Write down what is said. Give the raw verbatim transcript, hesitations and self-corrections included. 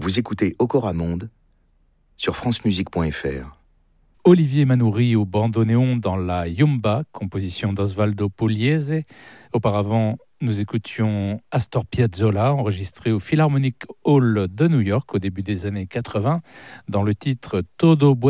Vous écoutez Okoramonde sur francemusique point f r. Olivier Manoury au bandoneon dans la Yumba, composition d'Osvaldo Pugliese. Auparavant, nous écoutions Astor Piazzolla, enregistré au Philharmonic Hall de New York au début des années quatre-vingts, dans le titre Todo